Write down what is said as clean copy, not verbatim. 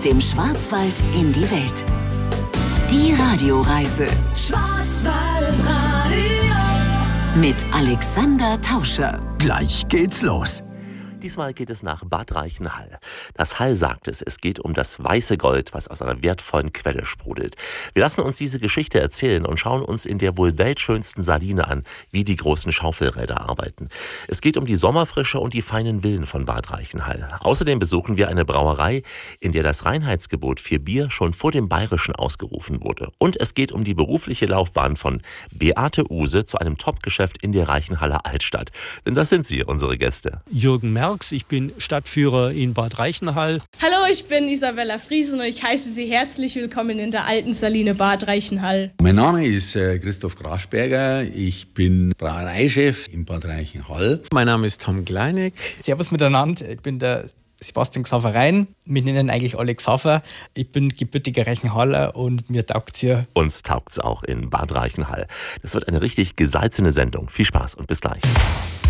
dem Schwarzwald in die Welt. Die Radioreise Schwarzwaldradio mit Alexander Tauscher. Gleich geht's los. Diesmal geht es nach Bad Reichenhall. Das Hall sagt es, es geht um das weiße Gold, was aus einer wertvollen Quelle sprudelt. Wir lassen uns diese Geschichte erzählen und schauen uns in der wohl weltschönsten Saline an, wie die großen Schaufelräder arbeiten. Es geht um die Sommerfrische und die feinen Villen von Bad Reichenhall. Außerdem besuchen wir eine Brauerei, in der das Reinheitsgebot für Bier schon vor dem Bayerischen ausgerufen wurde. Und es geht um die berufliche Laufbahn von Beate Uhse zu einem Top-Geschäft in der Reichenhaller Altstadt. Denn das sind sie, unsere Gäste. Jürgen Merx, ich bin Stadtführer in Bad Reichenhall. Hallo, ich bin Isabella Friesen und ich heiße Sie herzlich willkommen in der alten Saline Bad Reichenhall. Mein Name ist Christoph Grasberger, ich bin Brauereichef in Bad Reichenhall. Mein Name ist Tom Kleinig. Servus miteinander, ich bin der Sebastian Xaverein. Wir nennen eigentlich alle Xaver. Ich bin gebürtiger Reichenhaller und mir taugt's hier. Uns taugt's auch in Bad Reichenhall. Das wird eine richtig gesalzene Sendung. Viel Spaß und bis gleich.